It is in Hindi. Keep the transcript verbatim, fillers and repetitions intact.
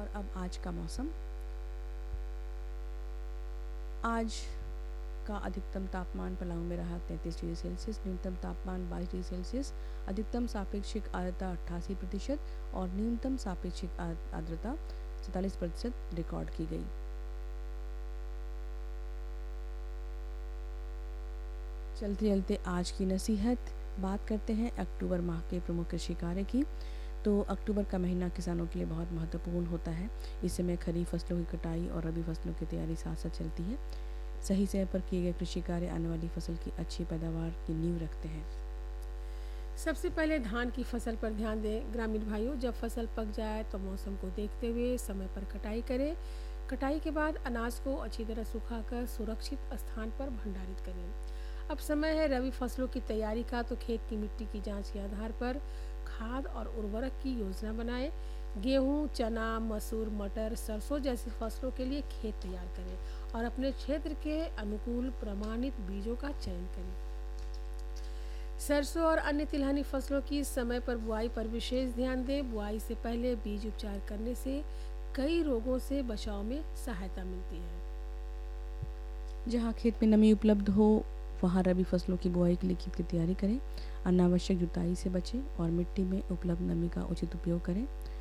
और अब आज का मौसम। आज का अधिकतम तापमान पलामू में रहा तैंतीस डिग्री सेल्सियस, न्यूनतम तापमान बाईस डिग्री सेल्सियस, अधिकतम सापेक्षिक आर्द्रता अट्ठासी प्रतिशत और न्यूनतम सापेक्षिक आर्द्रता सैंतालीस प्रतिशत रिकॉर्ड की गई। चलते चलते आज की नसीहत, बात करते हैं अक्टूबर माह के प्रमुख कृषि कार्य की। तो अक्टूबर का महीना किसानों के लिए बहुत महत्वपूर्ण होता है। इस समय खरीफ फसलों की कटाई और रबी फसलों की तैयारी साथ साथ चलती है। सही समय पर किए गए कृषि कार्य आने वाली फसल की अच्छी पैदावार की नींव रखते हैं। सबसे पहले धान की फसल पर ध्यान दें ग्रामीण भाइयों। जब फसल पक जाए तो मौसम को देखते हुए समय पर कटाई करें। कटाई के बाद अनाज को अच्छी तरह सुखाकर सुरक्षित स्थान पर भंडारित करें। अब समय है रबी फसलों की तैयारी का, तो खेत की मिट्टी की जांच के आधार पर खाद और उर्वरक की योजना बनाएं। गेहूं, चना, मसूर, मटर, सरसों जैसी फसलों के लिए खेत तैयार करें और अपने क्षेत्र के अनुकूल प्रमाणित बीजों का चयन करें। सरसों और अन्य तिलहनी फसलों की समय पर बुआई पर विशेष ध्यान दें। बुआई से पहले बीज उपचार करने से कई रोगों से बचाव में सहायता मिलती है। जहाँ खेत में नमी उपलब्ध हो वहाँ रबी फसलों की बुआई के लिए खेत की तैयारी करें। अनावश्यक जुताई से बचें और मिट्टी में उपलब्ध नमी का उचित उपयोग करें।